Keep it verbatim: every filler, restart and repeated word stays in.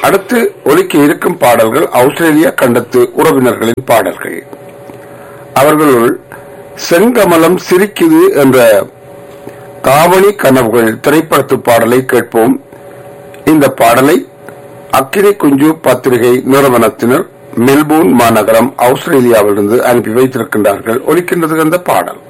அடுத்து ஒலிக்க இருக்கும் பாடல்கள் ஆஸ்திரேலிய கண்டத்து உறவினர்களின் பாடல்கள். அவர்களுள் செங்கமலம் சிரிக்குது என்ற காவணி கனவுகள் திரைப்படத்து பாடலை கேட்போம். இந்த பாடலை அக்கினி குஞ்சு பத்திரிகை நிறுவனத்தினர் மெல்போர்ன் மாநகரம் ஆஸ்திரேலியாவிலிருந்து அனுப்பி வைத்திருக்கின்றார்கள். ஒலிக்கின்றது அந்த பாடல்.